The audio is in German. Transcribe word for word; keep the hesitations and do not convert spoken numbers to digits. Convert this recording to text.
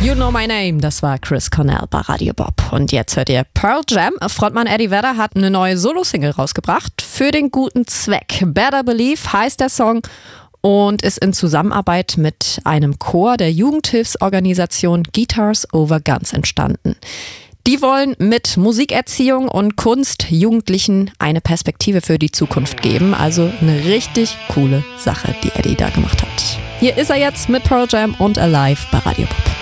You Know My Name, das war Chris Cornell bei Radio Bob. Und jetzt hört ihr Pearl Jam. Frontmann Eddie Vedder hat eine neue Solo-Single rausgebracht für den guten Zweck. Better Believe heißt der Song und ist in Zusammenarbeit mit einem Chor der Jugendhilfsorganisation Guitars Over Guns entstanden. Die wollen mit Musikerziehung und Kunst Jugendlichen eine Perspektive für die Zukunft geben. Also eine richtig coole Sache, die Eddie da gemacht hat. Hier ist er jetzt mit Pearl Jam und Alive bei Radio Pop.